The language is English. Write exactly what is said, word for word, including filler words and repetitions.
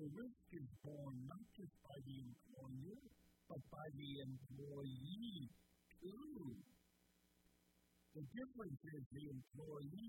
the risk is borne not just by the employer, but by the employee, too. The difference is the employee